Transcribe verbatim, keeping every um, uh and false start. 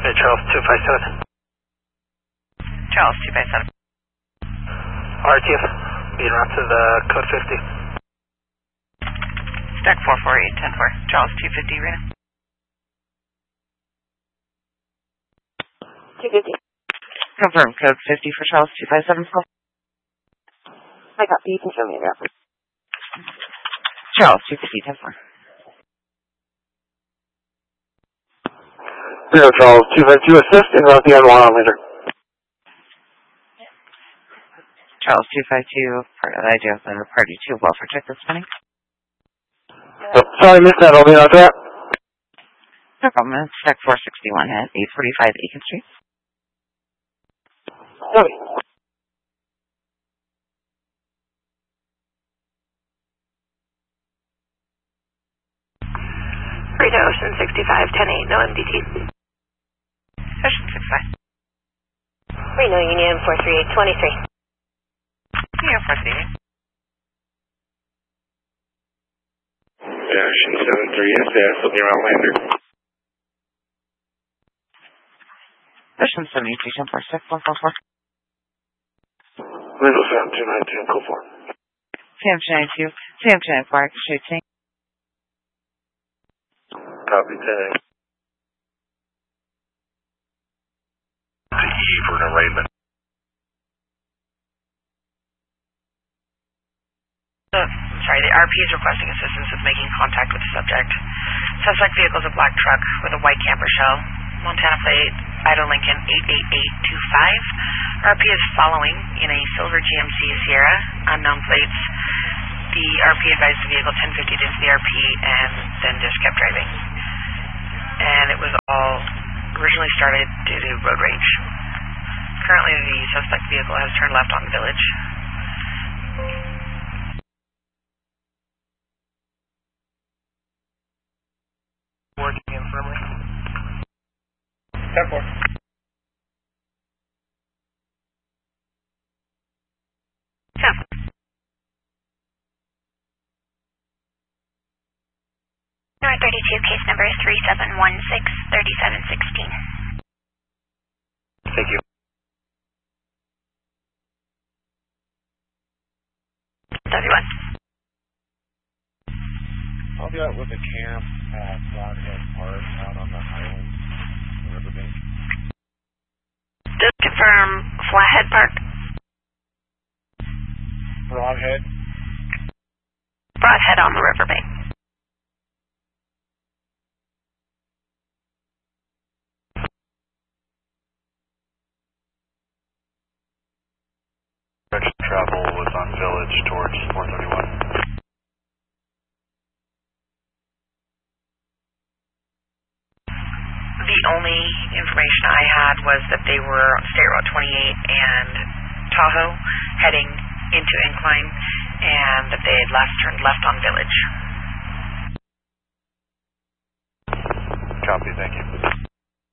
Hey, Charles, two five seven. Charles, two five seven. R T F, being route to the code fifty. Stack four four eight ten four. Charles, two fifty, Rena. two fifty. Confirm, code fifty for Charles, two five seven four. I got you can show me that. Charles, two fifty, ten four. Zero Charles, two five two assist, and route the N one on later. Charles, two five two, part of I do have the party two welfare check this morning. Oh, sorry, I missed that. I'll be out there. No problem. It's Stack four sixty-one at eight forty-five Aiken Street. Okay. Rita Ocean sixty-five ten eight, no M D T. Ocean sixty-five. Reno Union four three eight twenty-three. Yeah, four three eight. Ocean seven three S S, looking around lander. Ocean seventy-two ten four six one four four. Window seven two nine two, code four. C M two ninety-two, C M two ninety-four, I can shoot T. Copy, ten eight. E for an arraignment. Uh, sorry, the R P is requesting assistance with making contact with the subject. Suspect vehicle is a black truck with a white camper shell. Montana plate, Idaho Lincoln eight eight eight two five. R P is following in a silver G M C Sierra, unknown plates. The R P advised the vehicle ten fifty into the R P and then just kept driving. And it was all originally started due to road rage. Currently, the suspect vehicle has turned left on Village. Working infirmary. ten four. Number thirty-two, case number three seven one six three seven one six. Thank you. thirty-one. I'll be out with a camp at Broadhead Park out on the Highlands, the riverbank. Just confirm Flathead Park. Broadhead? Broadhead on the riverbank. Travel was on Village towards four thirty-one. The only information I had was that they were on State Route twenty-eight and Tahoe heading into Incline, and that they had last turned left on Village. Copy, thank you.